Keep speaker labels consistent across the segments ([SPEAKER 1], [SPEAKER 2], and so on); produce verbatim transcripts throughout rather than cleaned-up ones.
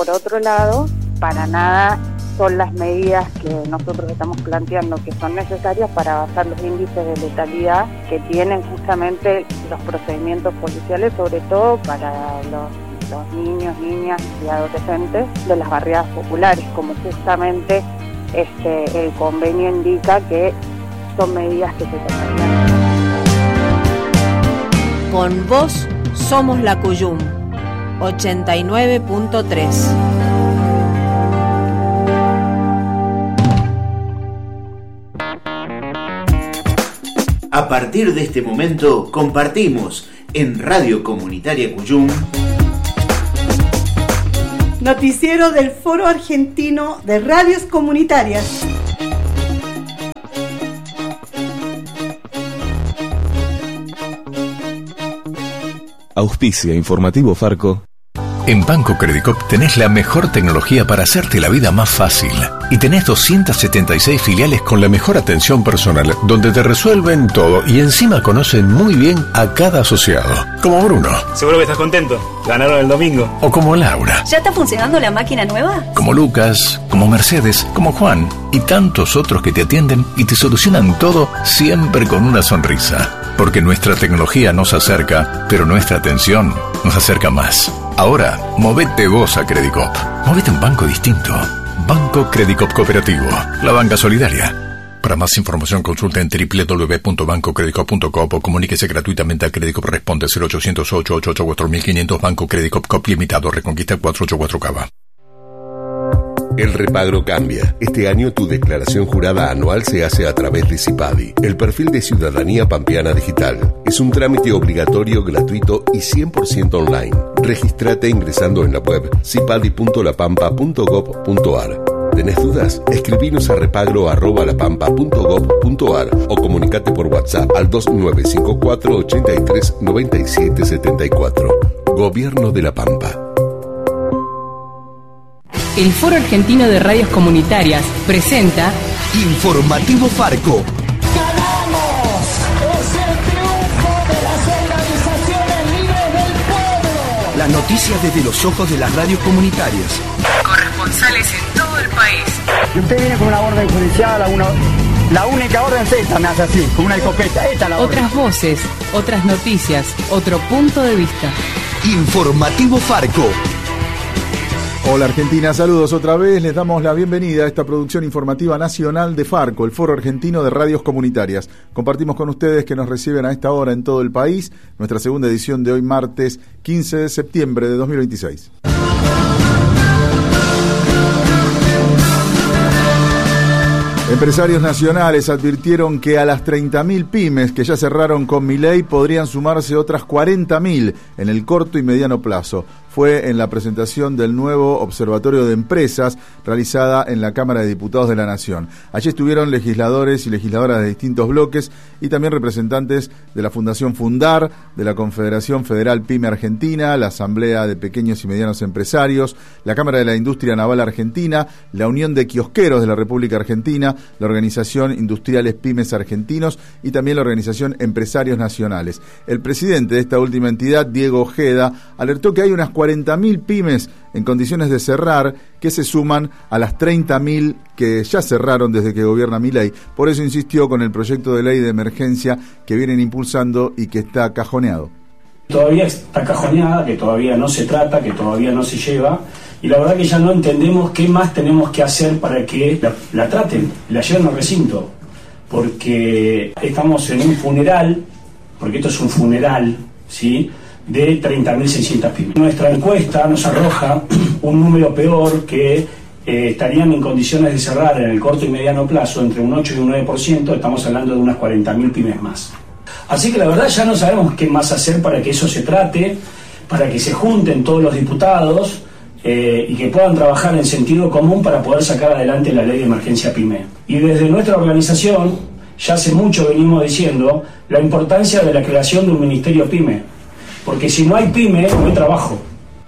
[SPEAKER 1] por otro lado, para nada son las medidas que nosotros estamos planteando que son necesarias para bajar los índices de letalidad que tienen justamente los procedimientos policiales, sobre todo para los, los niños, niñas y adolescentes de las barriadas populares, como justamente este el convenio indica que son medidas que se tomarían.
[SPEAKER 2] Con vos somos la Cuyum, ochenta y nueve punto tres.
[SPEAKER 3] A partir de este momento compartimos en Radio Comunitaria Cuyum
[SPEAKER 4] noticiero del Foro Argentino de Radios Comunitarias.
[SPEAKER 5] Auspicia Informativo Farco.
[SPEAKER 6] En Banco Credicop tenés la mejor tecnología para hacerte la vida más fácil. Y tenés doscientas setenta y seis filiales con la mejor atención personal, donde te resuelven todo y encima conocen muy bien a cada asociado. Como Bruno.
[SPEAKER 7] Seguro que estás contento. Ganaron el domingo.
[SPEAKER 6] O como Laura.
[SPEAKER 8] ¿Ya está funcionando la máquina nueva?
[SPEAKER 6] Como Lucas, como Mercedes, como Juan y tantos otros que te atienden y te solucionan todo siempre con una sonrisa. Porque nuestra tecnología nos acerca, pero nuestra atención nos acerca más. Ahora, movete vos a Credicop. Movete a un banco distinto. Banco Credicop Cooperativo. La banca solidaria. Para más información consulta en doble u doble u doble u punto banco credicop punto com o comuníquese gratuitamente a Credicop. Responde cero ochocientos ocho, ocho ocho cuatro mil quinientos. Banco Credicop Cop Limitado. Reconquista cuatrocientos ochenta y cuatro Cava.
[SPEAKER 9] El repagro cambia. Este año tu declaración jurada anual se hace a través de CIPADI, el perfil de Ciudadanía Pampeana Digital. Es un trámite obligatorio, gratuito y cien por ciento online. Regístrate ingresando en la web cipadi punto la pampa punto gob punto ar. ¿Tenés dudas? Escribinos a repagro arroba lapampa punto gob punto ar o comunicate por WhatsApp al dos nueve cinco cuatro, ocho tres, nueve siete siete cuatro. Gobierno de La Pampa.
[SPEAKER 10] El Foro Argentino de Radios Comunitarias presenta
[SPEAKER 11] Informativo Farco.
[SPEAKER 12] ¡Ganamos! ¡Es el triunfo de las organizaciones libres del pueblo!
[SPEAKER 11] Las noticias desde los ojos de las radios comunitarias.
[SPEAKER 10] Corresponsales en todo el país.
[SPEAKER 13] Y usted viene con una orden judicial, una, la única orden es esta, me hace así, con una escopeta. Esta es la orden.
[SPEAKER 10] Otras voces, otras noticias, otro punto de vista.
[SPEAKER 11] Informativo Farco.
[SPEAKER 14] Hola Argentina, saludos otra vez, les damos la bienvenida a esta producción informativa nacional de Farco, el Foro Argentino de Radios Comunitarias. Compartimos con ustedes que nos reciben a esta hora en todo el país, nuestra segunda edición de hoy martes quince de septiembre de dos mil veintiséis. Empresarios nacionales advirtieron que a las treinta mil pymes que ya cerraron con Milei podrían sumarse otras cuarenta mil en el corto y mediano plazo. Fue en la presentación del nuevo Observatorio de Empresas realizada en la Cámara de Diputados de la Nación. Allí estuvieron legisladores y legisladoras de distintos bloques y también representantes de la Fundación Fundar, de la Confederación Federal Pyme Argentina, la Asamblea de Pequeños y Medianos Empresarios, la Cámara de la Industria Naval Argentina, la Unión de Kiosqueros de la República Argentina, la Organización Industriales Pymes Argentinos y también la Organización Empresarios Nacionales. El presidente de esta última entidad, Diego Ojeda, alertó que hay unas cuarenta mil pymes en condiciones de cerrar que se suman a las treinta mil que ya cerraron desde que gobierna Milei. Por eso insistió con el proyecto de ley de emergencia que vienen impulsando y que está cajoneado.
[SPEAKER 15] Todavía está cajoneada, que todavía no se trata, que todavía no se lleva, y la verdad que ya no entendemos qué más tenemos que hacer para que la, la traten, la lleven al recinto, porque estamos en un funeral, porque esto es un funeral, ¿sí?, de treinta mil seiscientas pymes. Nuestra encuesta nos arroja un número peor, que eh, estarían en condiciones de cerrar en el corto y mediano plazo entre un ocho y un nueve por ciento, estamos hablando de unas cuarenta mil pymes más. Así que la verdad ya no sabemos qué más hacer para que eso se trate, para que se junten todos los diputados eh, y que puedan trabajar en sentido común para poder sacar adelante la ley de emergencia PYME. Y desde nuestra organización ya hace mucho venimos diciendo la importancia de la creación de un ministerio PYME, porque si no hay PYME, no hay trabajo.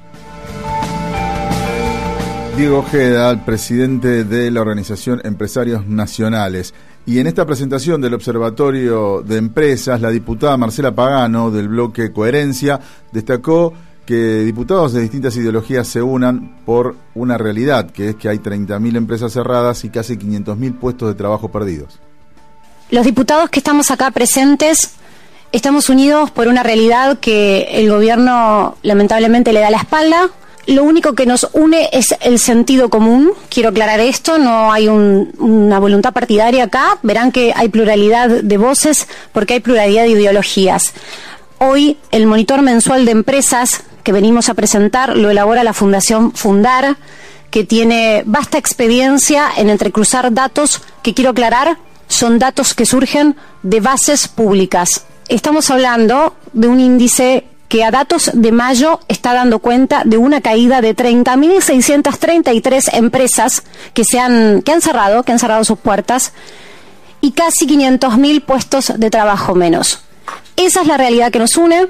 [SPEAKER 14] Diego Ojeda, el presidente de la Organización Empresarios Nacionales. Y en esta presentación del Observatorio de Empresas, la diputada Marcela Pagano, del bloque Coherencia, destacó que diputados de distintas ideologías se unan por una realidad, que es que hay treinta mil empresas cerradas y casi quinientos mil puestos de trabajo perdidos.
[SPEAKER 16] Los diputados que estamos acá presentes estamos unidos por una realidad que el gobierno lamentablemente le da la espalda. Lo único que nos une es el sentido común. Quiero aclarar esto, no hay un, una voluntad partidaria acá. Verán que hay pluralidad de voces porque hay pluralidad de ideologías. Hoy el monitor mensual de empresas que venimos a presentar lo elabora la Fundación Fundar, que tiene vasta experiencia en entrecruzar datos que, quiero aclarar, son datos que surgen de bases públicas. Estamos hablando de un índice que a datos de mayo está dando cuenta de una caída de treinta mil seiscientas treinta y tres empresas que, se han, que han cerrado, que han cerrado sus puertas, y casi quinientos mil puestos de trabajo menos. Esa es la realidad que nos une.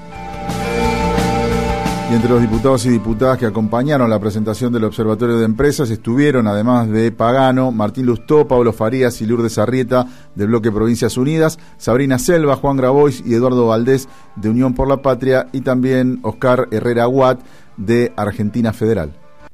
[SPEAKER 14] Y entre los diputados y diputadas que acompañaron la presentación del Observatorio de Empresas estuvieron, además de Pagano, Martín Lustó, Pablo Farías y Lourdes Arrieta, del Bloque Provincias Unidas, Sabrina Selva, Juan Grabois y Eduardo Valdés, de Unión por la Patria, y también Oscar Herrera Watt, de Argentina Federal.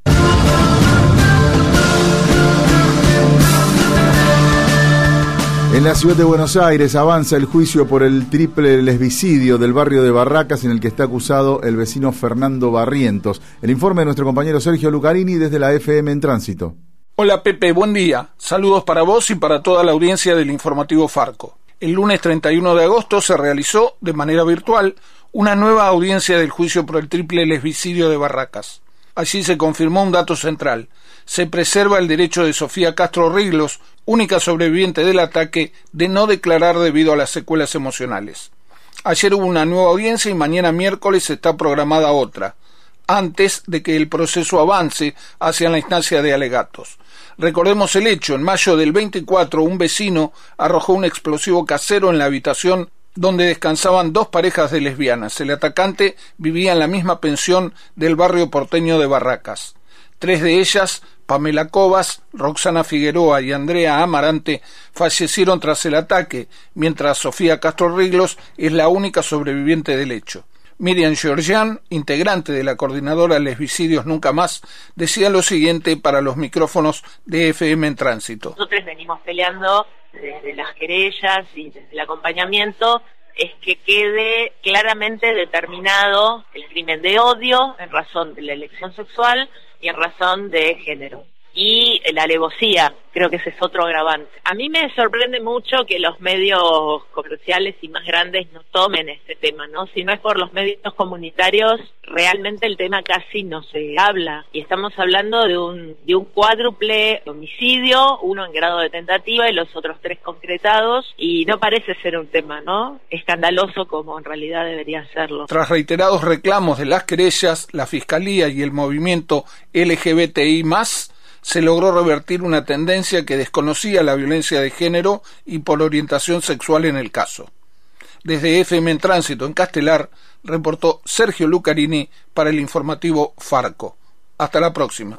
[SPEAKER 14] En la ciudad de Buenos Aires avanza el juicio por el triple lesbicidio del barrio de Barracas, en el que está acusado el vecino Fernando Barrientos. El informe de nuestro compañero Sergio Lucarini desde la F M en Tránsito.
[SPEAKER 17] Hola Pepe, buen día. Saludos para vos y para toda la audiencia del informativo Farco. El lunes treinta y uno de agosto se realizó, de manera virtual, una nueva audiencia del juicio por el triple lesbicidio de Barracas. Allí se confirmó un dato central. Se preserva el derecho de Sofía Castro Riglos, única sobreviviente del ataque, de no declarar debido a las secuelas emocionales. Ayer hubo una nueva audiencia y mañana miércoles está programada otra, antes de que el proceso avance hacia la instancia de alegatos. Recordemos el hecho: en mayo del veinticuatro un vecino arrojó un explosivo casero en la habitación donde descansaban dos parejas de lesbianas. El atacante vivía en la misma pensión del barrio porteño de Barracas. Tres de ellas, Pamela Cobas, Roxana Figueroa y Andrea Amarante, fallecieron tras el ataque, mientras Sofía Castro Riglos es la única sobreviviente del hecho. Miriam Georgian, integrante de la coordinadora Lesbicidios Nunca Más, decía lo siguiente para los micrófonos de F M en Tránsito.
[SPEAKER 18] Nosotros venimos peleando desde las querellas y desde el acompañamiento, es que quede claramente determinado el crimen de odio en razón de la elección sexual y en razón de género. Y la alevosía, creo que ese es otro agravante. A mí me sorprende mucho que los medios comerciales y más grandes no tomen este tema, ¿no? Si no es por los medios comunitarios, realmente el tema casi no se habla. Y estamos hablando de un, de un cuádruple homicidio, uno en grado de tentativa y los otros tres concretados, y no parece ser un tema, ¿no?, escandaloso como en realidad debería serlo.
[SPEAKER 17] Tras reiterados reclamos de las querellas, la Fiscalía y el movimiento L G B T I más, se logró revertir una tendencia que desconocía la violencia de género y por orientación sexual en el caso. Desde F M en Tránsito en Castelar, reportó Sergio Lucarini para el informativo Farco. Hasta la próxima.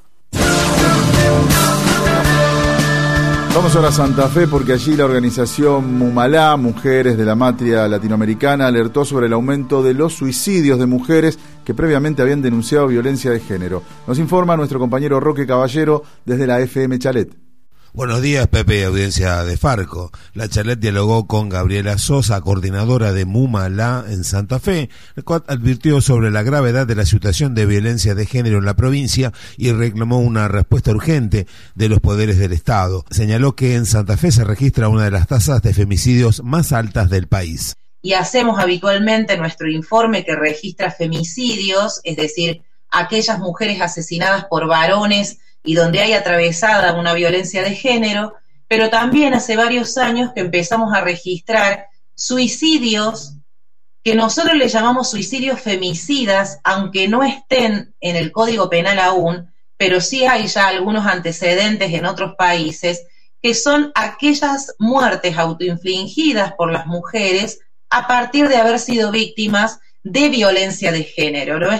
[SPEAKER 14] Vamos ahora a Santa Fe, porque allí la organización Mumalá, Mujeres de la Matria Latinoamericana, alertó sobre el aumento de los suicidios de mujeres que previamente habían denunciado violencia de género. Nos informa nuestro compañero Roque Caballero desde la F M Chalet.
[SPEAKER 19] Buenos días, Pepe, audiencia de Farco. La Chalet dialogó con Gabriela Sosa, coordinadora de Mumalá en Santa Fe, la cual advirtió sobre la gravedad de la situación de violencia de género en la provincia y reclamó una respuesta urgente de los poderes del Estado. Señaló que en Santa Fe se registra una de las tasas de femicidios más altas del país.
[SPEAKER 20] Y hacemos habitualmente nuestro informe que registra femicidios, es decir, aquellas mujeres asesinadas por varones y donde hay atravesada una violencia de género, pero también hace varios años que empezamos a registrar suicidios que nosotros le llamamos suicidios femicidas, aunque no estén en el Código Penal aún, pero sí hay ya algunos antecedentes en otros países, que son aquellas muertes autoinfligidas por las mujeres a partir de haber sido víctimas de violencia de género, ¿no? Esto es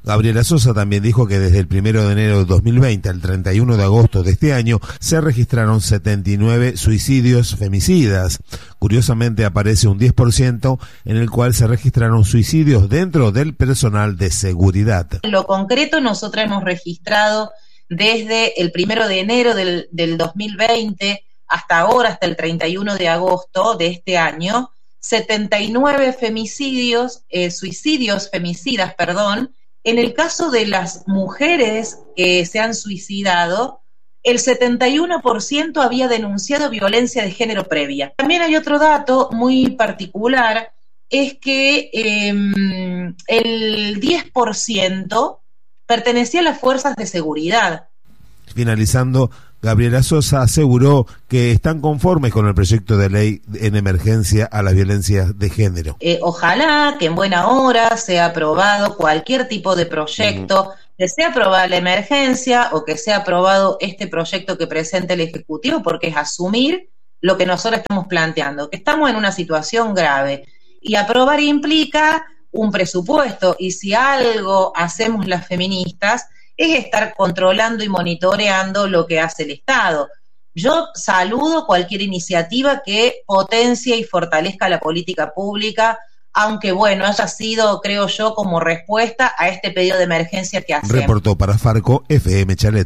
[SPEAKER 19] Gabriela Sosa también dijo que desde el primero de enero de dos mil veinte al treinta y uno de agosto de este año se registraron setenta y nueve suicidios femicidas. Curiosamente aparece un diez por ciento en el cual se registraron suicidios dentro del personal de seguridad.
[SPEAKER 20] En lo concreto, nosotros hemos registrado desde el primero de enero del, del dos mil veinte hasta ahora, hasta el treinta y uno de agosto de este año, setenta y nueve femicidios, eh, suicidios femicidas, perdón. En el caso de las mujeres que se han suicidado, el setenta y uno por ciento había denunciado violencia de género previa. También hay otro dato muy particular, es que eh, el diez por ciento pertenecía a las fuerzas de seguridad.
[SPEAKER 19] Finalizando, Gabriela Sosa aseguró que están conformes con el proyecto de ley en emergencia a las violencias de género.
[SPEAKER 20] Eh, ojalá que en buena hora sea aprobado cualquier tipo de proyecto, uh-huh. que sea aprobada la emergencia o que sea aprobado este proyecto que presente el Ejecutivo, porque es asumir lo que nosotros estamos planteando, que estamos en una situación grave. Y aprobar implica un presupuesto, y si algo hacemos las feministas es estar controlando y monitoreando lo que hace el Estado. Yo saludo cualquier iniciativa que potencie y fortalezca la política pública, aunque bueno, haya sido, creo yo, como respuesta a este pedido de emergencia que hacemos.
[SPEAKER 19] Reportó para Farco F M Chalet.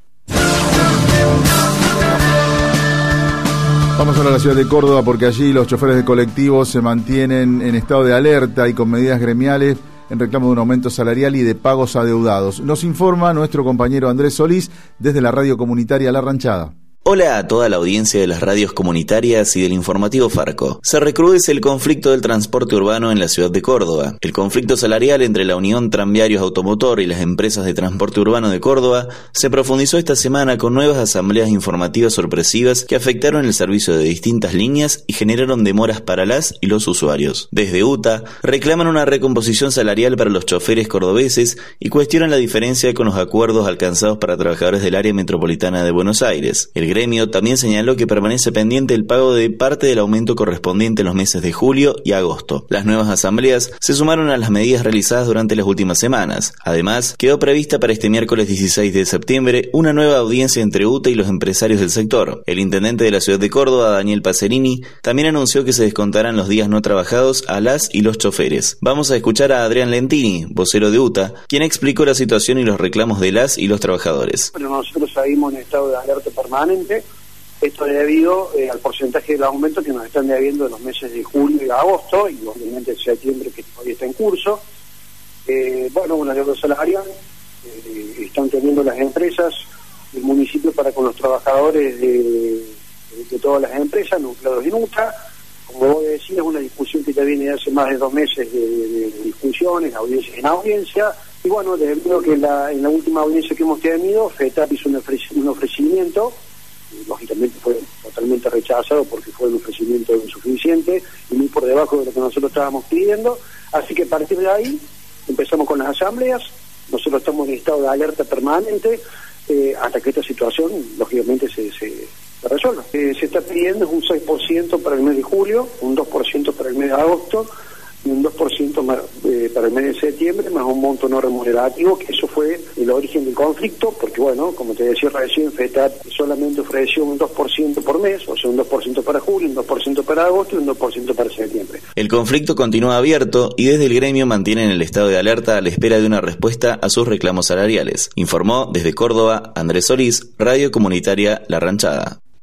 [SPEAKER 14] Vamos ahora a la ciudad de Córdoba, porque allí los choferes de colectivos se mantienen en estado de alerta y con medidas gremiales en reclamo de un aumento salarial y de pagos adeudados. Nos informa nuestro compañero Andrés Solís desde la radio comunitaria La Ranchada.
[SPEAKER 21] Hola a toda la audiencia de las radios comunitarias y del informativo Farco. Se recrudece el conflicto del transporte urbano en la ciudad de Córdoba. El conflicto salarial entre la Unión Tranviarios Automotor y las empresas de transporte urbano de Córdoba se profundizó esta semana con nuevas asambleas informativas sorpresivas que afectaron el servicio de distintas líneas y generaron demoras para las y los usuarios. Desde U T A reclaman una recomposición salarial para los choferes cordobeses y cuestionan la diferencia con los acuerdos alcanzados para trabajadores del área metropolitana de Buenos Aires. El gremio también señaló que permanece pendiente el pago de parte del aumento correspondiente en los meses de julio y agosto. Las nuevas asambleas se sumaron a las medidas realizadas durante las últimas semanas. Además, quedó prevista para este miércoles dieciséis de septiembre una nueva audiencia entre U T A y los empresarios del sector. El intendente de la ciudad de Córdoba, Daniel Pacerini, también anunció que se descontarán los días no trabajados a las y los choferes. Vamos a escuchar a Adrián Lentini, vocero de U T A, quien explicó la situación y los reclamos de las y los trabajadores.
[SPEAKER 22] Bueno, nosotros seguimos en estado de alerta permanente. Esto es debido eh, al porcentaje del aumento que nos están debiendo en los meses de julio y agosto, y obviamente en septiembre, que todavía está en curso. Eh, bueno, una deuda salarial eh, están teniendo las empresas, el municipio para con los trabajadores de, de, de todas las empresas, nucleados en U T A. Como vos decís, es una discusión que ya viene hace más de dos meses de, de, de discusiones, audiencias en audiencia. Y bueno, debido a que la, en la última audiencia que hemos tenido, FETAP hizo un, ofrec un ofrecimiento, lógicamente fue totalmente rechazado porque fue un ofrecimiento insuficiente y muy por debajo de lo que nosotros estábamos pidiendo. Así que a partir de ahí empezamos con las asambleas. Nosotros estamos en estado de alerta permanente eh, hasta que esta situación lógicamente se, se, se resuelva. Eh, se está pidiendo un seis por ciento para el mes de julio, un dos por ciento para el mes de agosto y un dos por ciento más, eh, para el mes de septiembre, más un monto no remunerativo, que eso fue el origen del conflicto, porque bueno, como te decía recién, FETAP solamente ofreció un dos por ciento por mes, o sea, un dos por ciento para julio, un dos por ciento para agosto y un dos por ciento para septiembre.
[SPEAKER 21] El conflicto continúa abierto y desde el gremio mantienen el estado de alerta a la espera de una respuesta a sus reclamos salariales. Informó desde Córdoba Andrés Solís, Radio Comunitaria La Ranchada.